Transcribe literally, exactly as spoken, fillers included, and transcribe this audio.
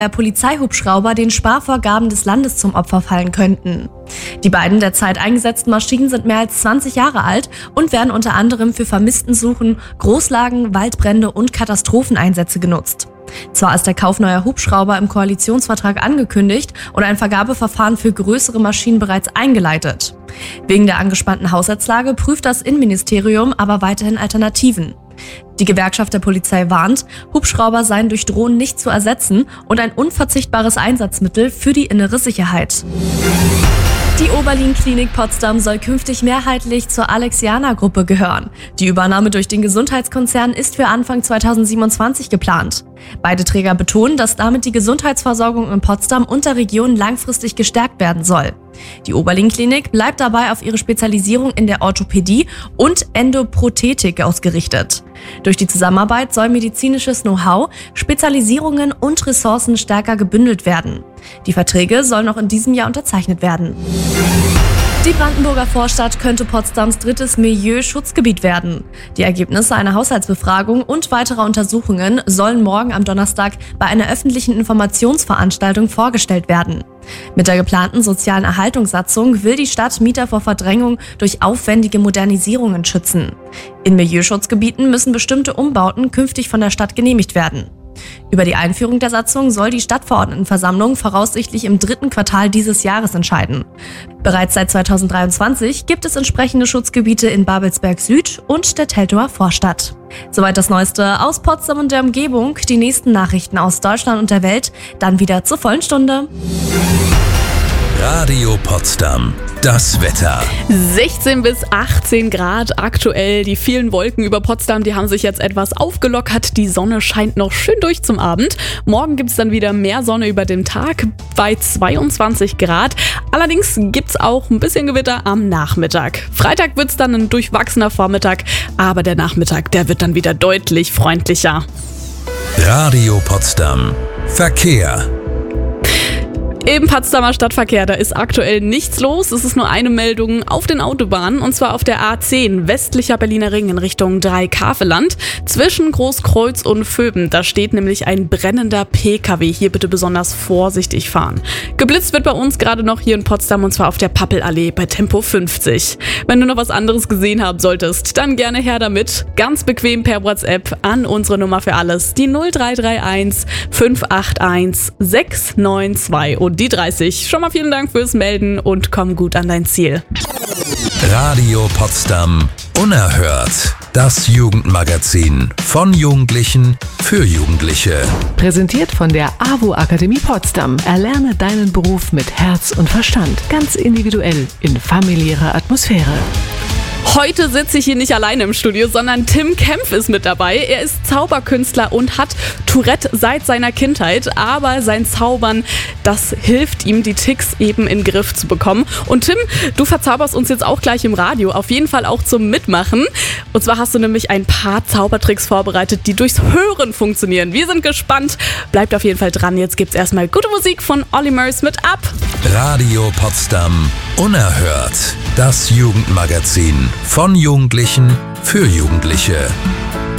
der Polizeihubschrauber den Sparvorgaben des Landes zum Opfer fallen könnten. Die beiden derzeit eingesetzten Maschinen sind mehr als zwanzig Jahre alt und werden unter anderem für Vermisstensuchen, Großlagen, Waldbrände und Katastropheneinsätze genutzt. Zwar ist der Kauf neuer Hubschrauber im Koalitionsvertrag angekündigt und ein Vergabeverfahren für größere Maschinen bereits eingeleitet. Wegen der angespannten Haushaltslage prüft das Innenministerium aber weiterhin Alternativen. Die Gewerkschaft der Polizei warnt, Hubschrauber seien durch Drohnen nicht zu ersetzen und ein unverzichtbares Einsatzmittel für die innere Sicherheit. Die Oberlin-Klinik Potsdam soll künftig mehrheitlich zur Alexianer-Gruppe gehören. Die Übernahme durch den Gesundheitskonzern ist für Anfang zweitausendsiebenundzwanzig geplant. Beide Träger betonen, dass damit die Gesundheitsversorgung in Potsdam und der Region langfristig gestärkt werden soll. Die Oberlin-Klinik bleibt dabei auf ihre Spezialisierung in der Orthopädie und Endoprothetik ausgerichtet. Durch die Zusammenarbeit soll medizinisches Know-how, Spezialisierungen und Ressourcen stärker gebündelt werden. Die Verträge sollen noch in diesem Jahr unterzeichnet werden. Die Brandenburger Vorstadt könnte Potsdams drittes Milieuschutzgebiet werden. Die Ergebnisse einer Haushaltsbefragung und weiterer Untersuchungen sollen morgen am Donnerstag bei einer öffentlichen Informationsveranstaltung vorgestellt werden. Mit der geplanten sozialen Erhaltungssatzung will die Stadt Mieter vor Verdrängung durch aufwendige Modernisierungen schützen. In Milieuschutzgebieten müssen bestimmte Umbauten künftig von der Stadt genehmigt werden. Über die Einführung der Satzung soll die Stadtverordnetenversammlung voraussichtlich im dritten Quartal dieses Jahres entscheiden. Bereits seit zweitausenddreiundzwanzig gibt es entsprechende Schutzgebiete in Babelsberg Süd und der Teltower Vorstadt. Soweit das Neueste aus Potsdam und der Umgebung. Die nächsten Nachrichten aus Deutschland und der Welt dann wieder zur vollen Stunde. Radio Potsdam. Das Wetter. sechzehn bis achtzehn Grad aktuell. Die vielen Wolken über Potsdam, die haben sich jetzt etwas aufgelockert. Die Sonne scheint noch schön durch zum Abend. Morgen gibt es dann wieder mehr Sonne über den Tag bei zweiundzwanzig Grad. Allerdings gibt es auch ein bisschen Gewitter am Nachmittag. Freitag wird es dann ein durchwachsener Vormittag, aber der Nachmittag, der wird dann wieder deutlich freundlicher. Radio Potsdam. Verkehr. Im Potsdamer Stadtverkehr, da ist aktuell nichts los. Es ist nur eine Meldung auf den Autobahnen und zwar auf der A zehn, westlicher Berliner Ring in Richtung Dreikaveland. Zwischen Großkreuz und Vöben, da steht nämlich ein brennender P K W. Hier bitte besonders vorsichtig fahren. Geblitzt wird bei uns gerade noch hier in Potsdam und zwar auf der Pappelallee bei Tempo fünfzig. Wenn du noch was anderes gesehen haben solltest, dann gerne her damit. Ganz bequem per WhatsApp an unsere Nummer für alles, die null drei drei eins fünf acht eins sechs neun zwei und die dreißig. Schon mal vielen Dank fürs Melden und komm gut an dein Ziel. Radio Potsdam Unerhört. Das Jugendmagazin von Jugendlichen für Jugendliche. Präsentiert von der A W O Akademie Potsdam. Erlerne deinen Beruf mit Herz und Verstand. Ganz individuell in familiärer Atmosphäre. Heute sitze ich hier nicht alleine im Studio, sondern Tim Kempf ist mit dabei. Er ist Zauberkünstler und hat Tourette seit seiner Kindheit. Aber sein Zaubern, das hilft ihm, die Ticks eben in den Griff zu bekommen. Und Tim, du verzauberst uns jetzt auch gleich im Radio, auf jeden Fall auch zum Mitmachen. Und zwar hast du nämlich ein paar Zaubertricks vorbereitet, die durchs Hören funktionieren. Wir sind gespannt. Bleibt auf jeden Fall dran. Jetzt gibt's erstmal gute Musik von Olli Murs mit Ab. Radio Potsdam Unerhört. Das Jugendmagazin von Jugendlichen für Jugendliche.